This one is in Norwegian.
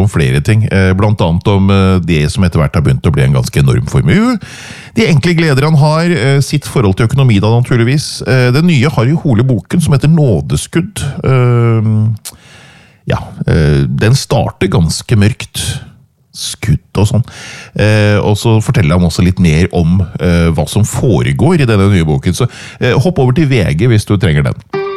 om flere ting, blant annet om det som etter hvert har begynt å bli en ganske enorm formue. De enkle gleder han har, sitt forhold til økonomi da naturligvis. Den nye Harry Hole-boken som heter Nådeskudd. Den starter ganske mørkt. Skudd og sånn. Og så forteller han også litt mer om hva som foregår i denne nye boken. Så hopp over til VG hvis du trenger den.